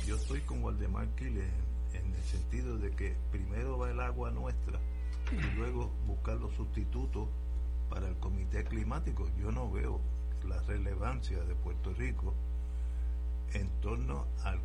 yo estoy con Waldemar Quiles en el sentido de que primero va el agua nuestra y luego buscar los sustitutos para el comité climático. Yo no veo la relevancia de Puerto Rico en torno al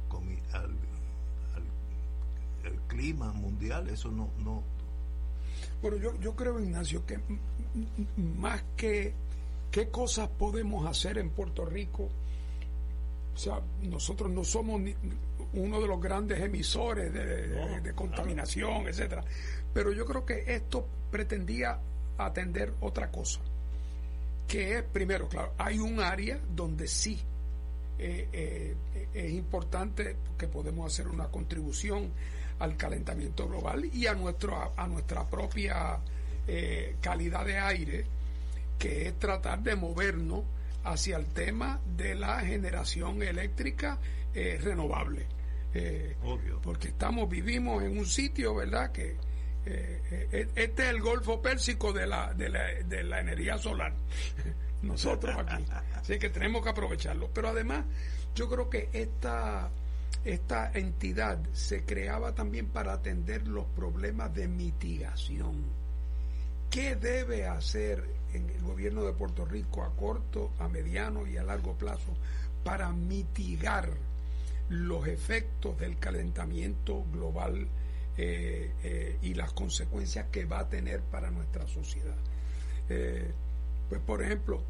clima mundial. Eso no. Bueno, yo creo, Ignacio, que más que qué cosas podemos hacer en Puerto Rico, o sea, nosotros no somos uno de los grandes emisores de contaminación, etcétera, pero yo creo que esto pretendía atender otra cosa, que es, primero, claro, hay un área donde sí es importante que podemos hacer una contribución al calentamiento global y a nuestra propia calidad de aire, que es tratar de movernos hacia el tema de la generación eléctrica renovable. Obvio. Porque vivimos en un sitio, ¿verdad?, que este es el Golfo Pérsico de la energía solar. Nosotros aquí. Así que tenemos que aprovecharlo. Pero además, yo creo que esta entidad se creaba también para atender los problemas de mitigación. ¿Qué debe hacer en el gobierno de Puerto Rico a corto, a mediano y a largo plazo para mitigar los efectos del calentamiento global y las consecuencias que va a tener para nuestra sociedad? Pues, por ejemplo,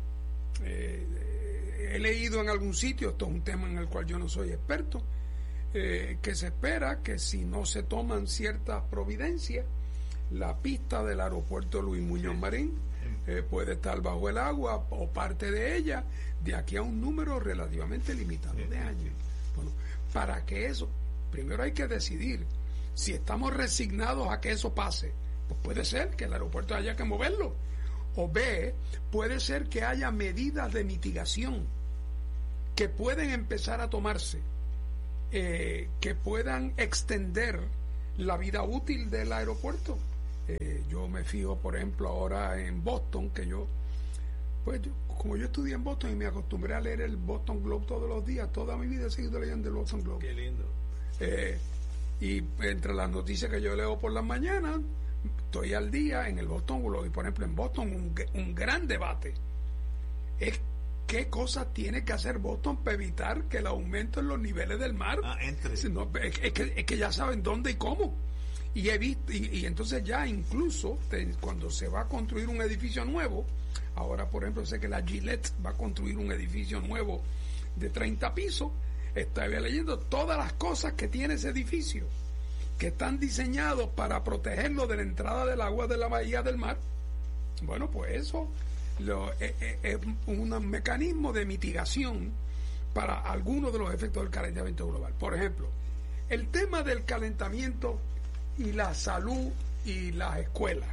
he leído en algún sitio, esto es un tema en el cual yo no soy experto, que se espera que si no se toman ciertas providencias, la pista del aeropuerto Luis Muñoz Marín puede estar bajo el agua o parte de ella de aquí a un número relativamente limitado de años. Bueno, para que eso, primero hay que decidir si estamos resignados a que eso pase. Pues puede ser que el aeropuerto haya que moverlo, o B, puede ser que haya medidas de mitigación que pueden empezar a tomarse, que puedan extender la vida útil del aeropuerto. Yo me fijo, por ejemplo, ahora en Boston, que como yo estudié en Boston y me acostumbré a leer el Boston Globe todos los días, toda mi vida he seguido leyendo el Boston Globe. Qué lindo. Y entre las noticias que yo leo por las mañanas, estoy al día en el Boston Globe. Y por ejemplo, en Boston un gran debate es qué cosas tiene que hacer Boston para evitar que el aumento en los niveles del mar es que ya saben dónde y cómo. Y he visto, y entonces ya incluso cuando se va a construir un edificio nuevo, ahora por ejemplo sé que la Gillette va a construir un edificio nuevo de 30 pisos, estaba leyendo todas las cosas que tiene ese edificio, que están diseñados para protegerlo de la entrada del agua de la bahía del mar. Bueno, pues eso es un mecanismo de mitigación para algunos de los efectos del calentamiento global. Por ejemplo, el tema del calentamiento y la salud y las escuelas.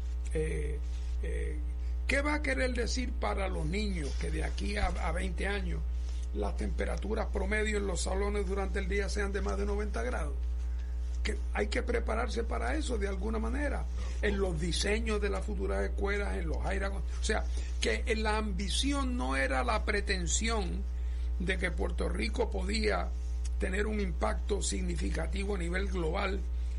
¿Qué va a querer decir para los niños que de aquí a 20 años las temperaturas promedio en los salones durante el día sean de más de 90 grados? Que hay que prepararse para eso de alguna manera, en los diseños de las futuras escuelas, en los aire. O sea, que la ambición no era la pretensión de que Puerto Rico podía tener un impacto significativo a nivel global,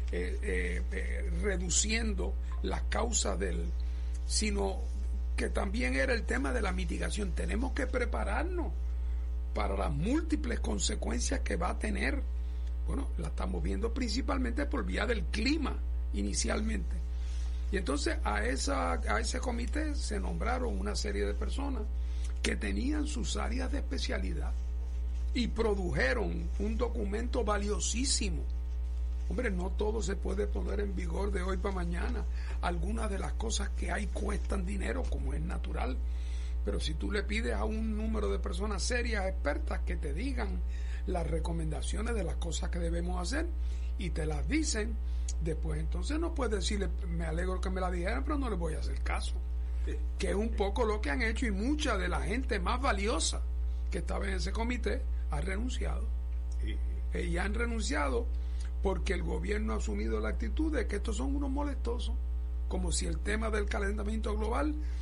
reduciendo las causas sino que también era el tema de la mitigación. Tenemos que prepararnos para las múltiples consecuencias que va a tener. Bueno, la estamos viendo principalmente por vía del clima inicialmente. Y entonces a ese comité se nombraron una serie de personas que tenían sus áreas de especialidad y produjeron un documento valiosísimo. Hombre, no todo se puede poner en vigor de hoy para mañana. Algunas de las cosas que hay cuestan dinero, como es natural. Pero si tú le pides a un número de personas serias, expertas, que te digan las recomendaciones de las cosas que debemos hacer y te las dicen, después entonces no puedes decirle, me alegro que me la dijeran, pero no les voy a hacer caso. Que es un poco lo que han hecho, y mucha de la gente más valiosa que estaba en ese comité ha renunciado. Y han renunciado porque el gobierno ha asumido la actitud de que estos son unos molestosos, como si el tema del calentamiento global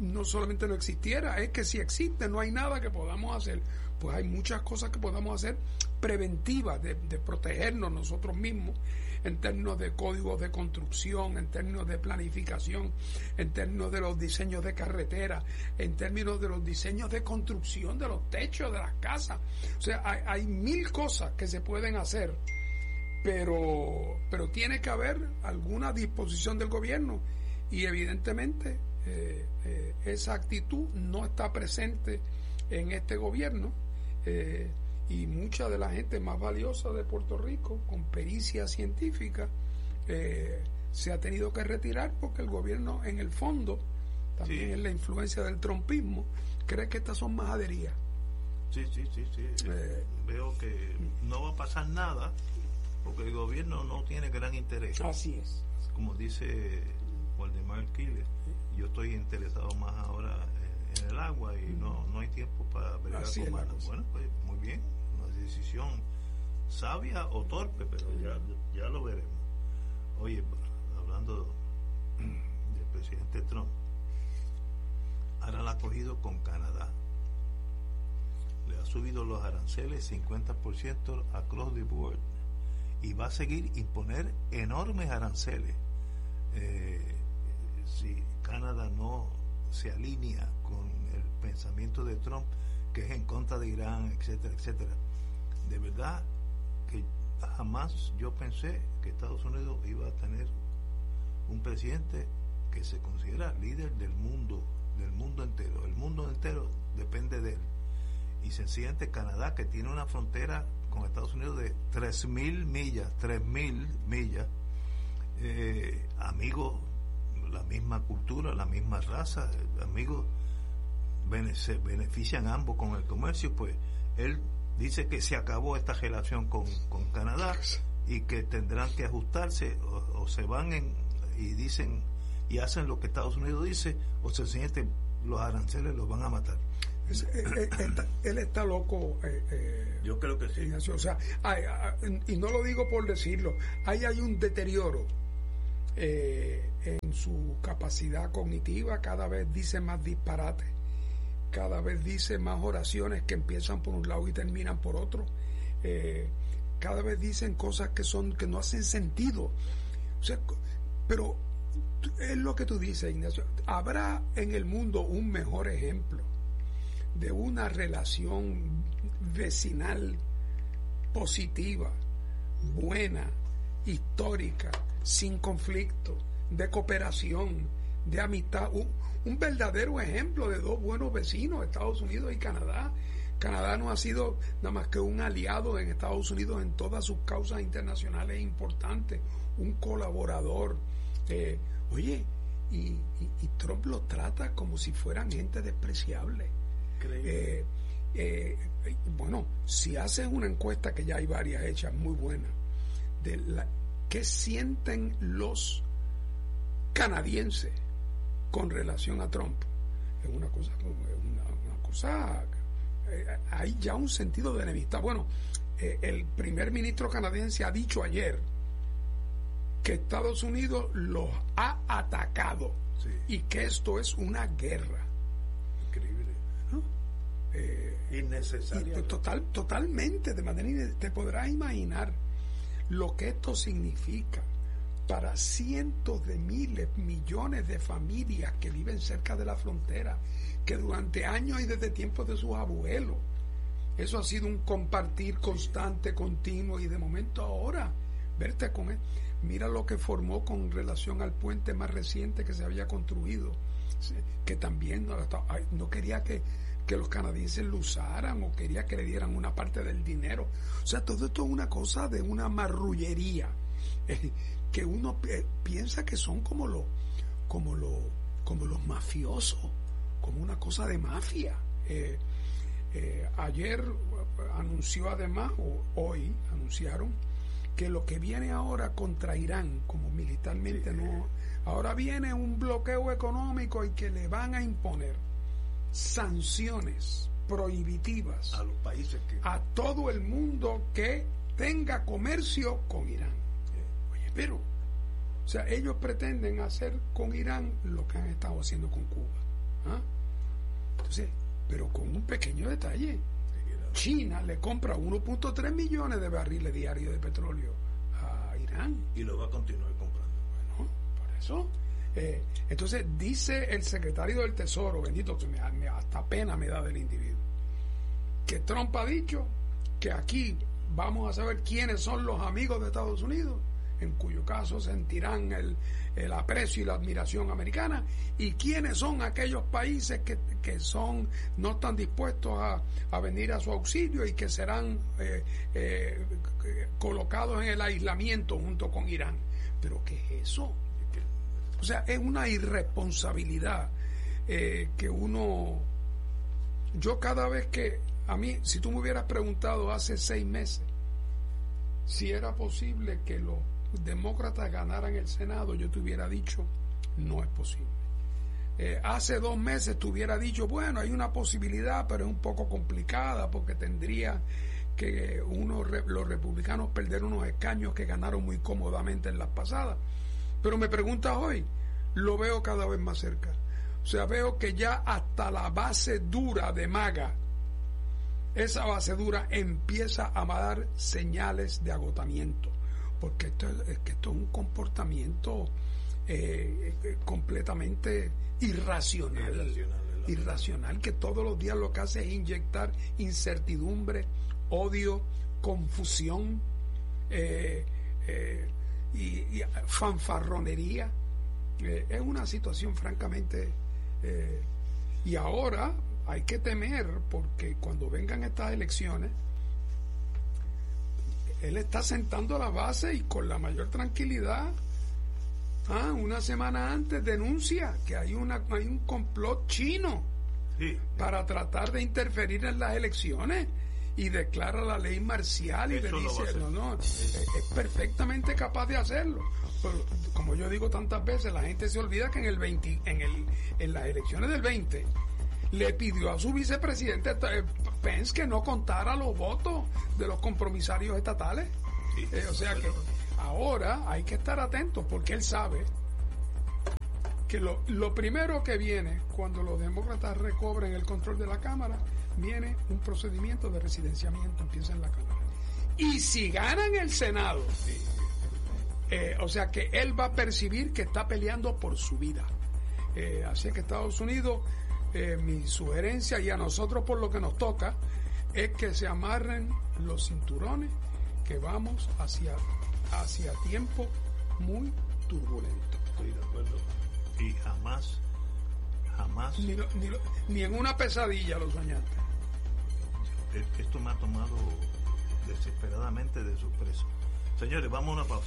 no solamente no existiera, es que si existe no hay nada que podamos hacer. Pues hay muchas cosas que podamos hacer preventivas de protegernos nosotros mismos, en términos de códigos de construcción, en términos de planificación, en términos de los diseños de carretera, en términos de los diseños de construcción de los techos de las casas. O sea, hay mil cosas que se pueden hacer, pero tiene que haber alguna disposición del gobierno, y evidentemente esa actitud no está presente en este gobierno, y mucha de la gente más valiosa de Puerto Rico, con pericia científica, se ha tenido que retirar porque el gobierno, en el fondo, también es la influencia del trumpismo, cree que estas son majaderías. Sí. Veo que no va a pasar nada porque el gobierno no tiene gran interés. Así es. Como dice Waldemar Quiles, yo estoy interesado más ahora en el agua y no hay tiempo para bregar con manos. Bueno, pues muy bien, una decisión sabia o torpe, pero ya lo veremos. Oye, hablando del presidente Trump, ahora la ha cogido con Canadá. Le ha subido los aranceles 50% across the board y va a seguir imponer enormes aranceles si Canadá no se alinea con el pensamiento de Trump, que es en contra de Irán, etcétera, etcétera. De verdad que jamás yo pensé que Estados Unidos iba a tener un presidente que se considera líder del mundo entero. El mundo entero depende de él. Y sencillamente Canadá, que tiene una frontera con Estados Unidos de 3.000 millas, amigos, la misma cultura, la misma raza, amigos, se benefician ambos con el comercio. Pues él dice que se acabó esta relación con Canadá y que tendrán que ajustarse o se van y dicen y hacen lo que Estados Unidos dice, o sencillamente los aranceles los van a matar. Él está loco. Yo creo que sí. Ignacio, o sea, y no lo digo por decirlo, hay un deterioro en su capacidad cognitiva. Cada vez dice más disparates, cada vez dice más oraciones que empiezan por un lado y terminan por otro, cada vez dicen cosas que no hacen sentido. O sea, pero es lo que tú dices, Ignacio. ¿Habrá en el mundo un mejor ejemplo de una relación vecinal positiva, buena, histórica, sin conflicto, de cooperación, de amistad? Un verdadero ejemplo de dos buenos vecinos, Estados Unidos y Canadá. Canadá no ha sido nada más que un aliado en Estados Unidos en todas sus causas internacionales importantes, un colaborador. Oye, y Trump los trata como si fueran gente despreciable. Bueno, si haces una encuesta, que ya hay varias hechas muy buenas, de qué sienten los canadienses con relación a Trump, es una cosa, hay ya un sentido de enemistad. Bueno, el primer ministro canadiense ha dicho ayer que Estados Unidos los ha atacado, sí, y que esto es una guerra. Increíble, ¿no? Innecesaria. Totalmente, de manera te podrás imaginar lo que esto significa para cientos de miles, millones de familias que viven cerca de la frontera, que durante años y desde tiempos de sus abuelos, eso ha sido un compartir constante, continuo, y de momento ahora, verte con él. Mira lo que formó con relación al puente más reciente que se había construido, que también no quería que los canadienses lo usaran, o quería que le dieran una parte del dinero. O sea, todo esto es una cosa de una marrullería, que uno piensa que son como los mafiosos, como una cosa de mafia. Ayer anunció, además, o hoy anunciaron, que lo que viene ahora contra Irán, como militarmente, sí, no, ahora viene un bloqueo económico y que le van a imponer sanciones prohibitivas a los países a todo el mundo que tenga comercio con Irán. Oye, pero, o sea, ellos pretenden hacer con Irán lo que han estado haciendo con Cuba. Entonces, pero con un pequeño detalle. China le compra 1.3 millones de barriles diarios de petróleo a Irán. Y lo va a continuar comprando. Bueno, por eso. Entonces dice el secretario del Tesoro, bendito, que hasta pena me da del individuo, que Trump ha dicho que aquí vamos a saber quiénes son los amigos de Estados Unidos, en cuyo caso sentirán el aprecio y la admiración americana, y quiénes son aquellos países que no están dispuestos a venir a su auxilio y que serán colocados en el aislamiento junto con Irán. ¿Pero qué es eso? O sea, es una irresponsabilidad que uno... Yo cada vez que... A mí, si tú me hubieras preguntado hace 6 meses si era posible que los demócratas ganaran el Senado, yo te hubiera dicho, no es posible. Hace 2 meses te hubiera dicho, bueno, hay una posibilidad, pero es un poco complicada porque tendría que los republicanos perder unos escaños que ganaron muy cómodamente en las pasadas. Pero me preguntas hoy, lo veo cada vez más cerca. O sea, veo que ya hasta la base dura de MAGA, esa base dura empieza a dar señales de agotamiento, porque esto es un comportamiento completamente irracional, que todos los días lo que hace es inyectar incertidumbre, odio, confusión y fanfarronería. Es una situación francamente y ahora hay que temer, porque cuando vengan estas elecciones él está sentando la base y con la mayor tranquilidad, una semana antes denuncia que hay un complot chino para tratar de interferir en las elecciones y declara la ley marcial y le dice es perfectamente capaz de hacerlo. Pero, como yo digo tantas veces, la gente se olvida que en las elecciones del 20 le pidió a su vicepresidente Pence que no contara los votos de los compromisarios estatales. O sea que ahora hay que estar atentos, porque él sabe que lo primero que viene cuando los demócratas recobren el control de la Cámara, viene un procedimiento de residenciamiento, empieza en la Cámara. Y si ganan el Senado, o sea que él va a percibir que está peleando por su vida. Así que Estados Unidos, mi sugerencia, y a nosotros por lo que nos toca, es que se amarren los cinturones, que vamos hacia tiempo muy turbulento. Estoy de acuerdo. Y jamás ni en una pesadilla lo soñaste. Esto me ha tomado desesperadamente de sorpresa. Señores, vamos a una pausa.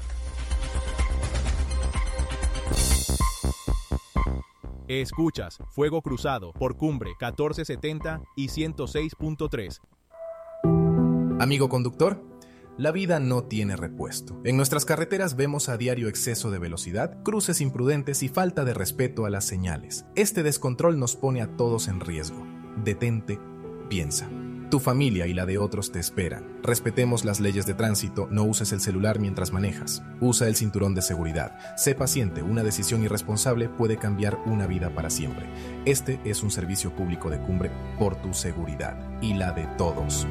Escuchas Fuego Cruzado por Cumbre 1470 y 106.3. Amigo conductor, la vida no tiene repuesto. En nuestras carreteras vemos a diario exceso de velocidad, cruces imprudentes y falta de respeto a las señales. Este descontrol nos pone a todos en riesgo. Detente, piensa. Tu familia y la de otros te esperan. Respetemos las leyes de tránsito, no uses el celular mientras manejas. Usa el cinturón de seguridad. Sé paciente, una decisión irresponsable puede cambiar una vida para siempre. Este es un servicio público de Cumbre por tu seguridad y la de todos.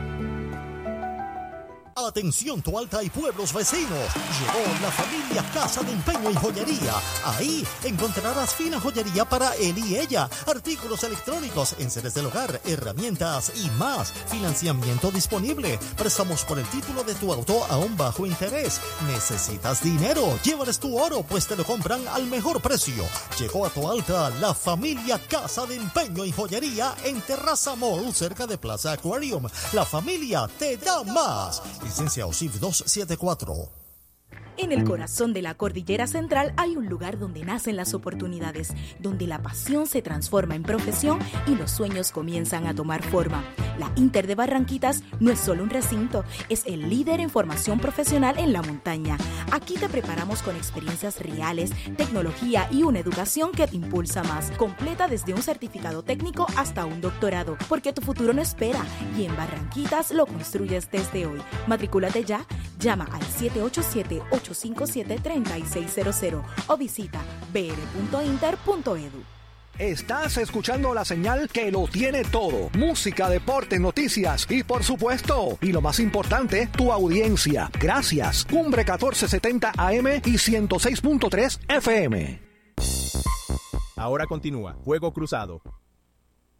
Atención Toalta y pueblos vecinos, llegó la familia Casa de Empeño y Joyería. Ahí encontrarás fina joyería para él y ella, artículos electrónicos, enseres del hogar, herramientas y más. Financiamiento disponible, préstamos por el título de tu auto a un bajo interés. ¿Necesitas dinero? Llévales tu oro, pues te lo compran al mejor precio. Llegó a Toalta la familia Casa de Empeño y Joyería en Terraza Mall, cerca de Plaza Aquarium. La familia te da más. Licencia OSIF 274. En el corazón de la Cordillera Central hay un lugar donde nacen las oportunidades, donde la pasión se transforma en profesión y los sueños comienzan a tomar forma. La Inter de Barranquitas no es solo un recinto, es el líder en formación profesional en la montaña. Aquí te preparamos con experiencias reales, tecnología y una educación que te impulsa más. Completa desde un certificado técnico hasta un doctorado, porque tu futuro no espera y en Barranquitas lo construyes desde hoy. Matricúlate ya, llama al 787-857-3600 o visita br.inter.edu. Estás escuchando la señal que lo tiene todo. Música, deporte, noticias y por supuesto, y lo más importante, tu audiencia. Gracias. Cumbre 1470 AM y 106.3 FM. Ahora continúa Fuego Cruzado.